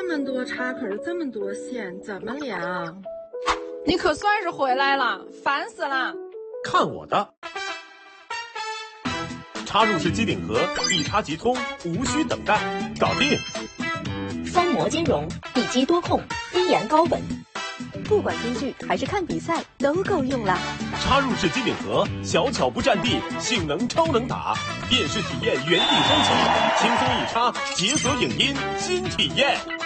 这么多插口，这么多线，怎么连啊？ 你可算是回来了，烦死了！ 看我的！插入式机顶盒，一插即通，无需等待，搞定！ 三模兼容，一机多控，低延高稳，不管听剧还是看比赛都够用了。 插入式机顶盒，小巧不占地，性能超能打，电视体验原地升级，轻松一插，解锁影音新体验。